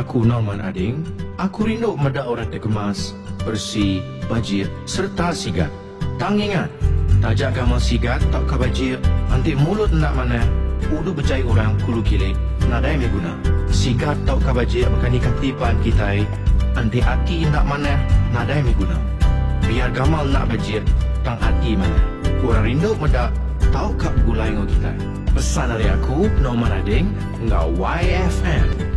Aku Norman Ading. Aku rindu medak orang terkemas, bersih, bajir serta sigat. Tang ingat, tajak gamal sigat tak ka bajir, antik mulut nak mana, udu berjai orang kulu kilik, nadai me guna. Sigat tak ka bajir makan ikan tipan kita, antik hati nak mana, nadai me guna. Biar gamal nak bajir, tang hati mana. Kurang rindu medak, tau kap gulai ngau kita. Pesan dari aku, Norman Ading, ngau YFM.